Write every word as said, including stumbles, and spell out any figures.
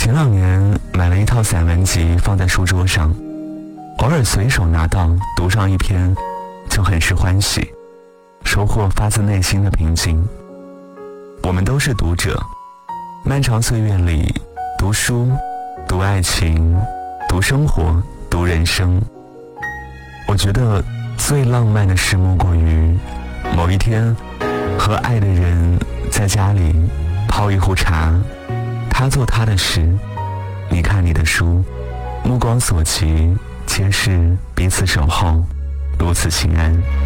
前两年买了一套散文集放在书桌上，偶尔随手拿到读上一篇就很是欢喜，收获发自内心的平静。我们都是读者，漫长岁月里，读书，读爱情，读生活，读人生。我觉得最浪漫的事莫过于某一天和爱的人在家里泡一壶茶，他做他的事，你看你的书，目光所及皆是彼此守候，如此心安。